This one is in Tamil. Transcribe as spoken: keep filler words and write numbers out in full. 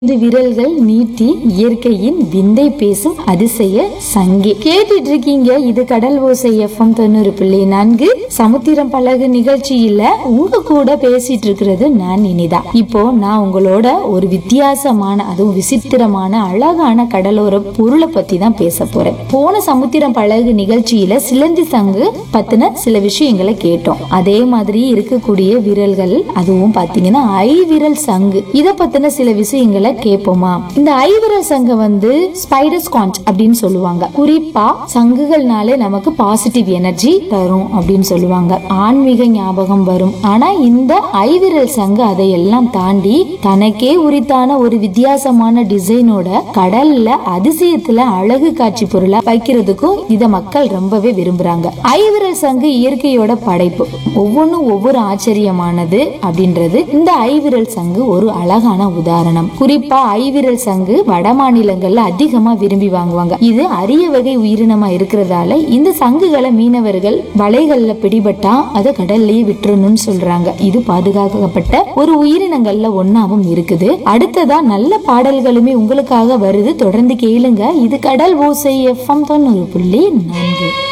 இந்த விரல்கள் நீட்டி இயற்கையின் விந்தை பேசும் அதிசய சங்கே கேட்டுட்டு இருக்கீங்க. இது கடல் ஓசை எஃப்எம் தொண்ணூறு புள்ளி நான்கு சமுத்திரம் பழகு நிகழ்ச்சியில உங்க கூட பேசிட்டு இருக்கிறது நான் இனிதா. இப்போ நான் உங்களோட ஒரு வித்தியாசமான அதுவும் விசித்திரமான அழகான கடலோர பொருளை பத்தி தான் பேச போறேன். போன சமுத்திரம் பழகு நிகழ்ச்சியில சிலந்தி சங்கு பத்தின சில விஷயங்களை கேட்டோம். அதே மாதிரி இருக்கக்கூடிய விரல்கள், அதுவும் பாத்தீங்கன்னா ஐ விரல் சங்கு, இத பத்தின சில விஷயங்களை கேட்போமா? இந்த ஐவிரல் சங்கு வந்து ஸ்பைடர் ஸ்கான்ச் அப்படின்னு சொல்லுவாங்க. குறிப்பா சங்குகள்னாலே நமக்கு பாசிட்டிவ் எனர்ஜி தரும் அப்படின்னு சொல்லுவாங்க. ஆன்மீக ஞாபகம் வரும். ஆனா இந்த ஐவிரல் சங்கு அதையெல்லாம் தாண்டி தனக்கே உரித்தான ஒரு வித்தியாசமான டிசைனோட கடல்ல அதிசயத்துல அழகு காட்சி பொருளா வைக்கிறதுக்கும் இத மக்கள் ரொம்பவே விரும்புறாங்க. ஐவிரல் சங்கு இயற்கையோட படைப்பு, ஒவ்வொன்றும் ஒவ்வொரு ஆச்சரியமானது அப்படின்றது இந்த ஐவிரல் சங்கு ஒரு அழகான உதாரணம். குறிப்பா ஐவிரல் சங்கு வட மாநிலங்கள்ல அதிகமா விரும்பி வாங்குவாங்க. இது அரிய வகை உயிரினமா இருக்கிறதால இந்த சங்குகளை மீனவர்கள் வலைகள்ல பிடிபட்டா அதை கடல்லையே விட்டுறணும்னு சொல்றாங்க. இது பாதுகாக்கப்பட்ட ஒரு உயிரினங்கள்ல ஒன்னாவும் இருக்குது. அடுத்ததா நல்ல பாடல்களுமே உங்களுக்காக வருது, தொடர்ந்து கேளுங்க. இது கடல் ஓசை எஃப்எம் தொண்ணூறு புள்ளி நான்கு.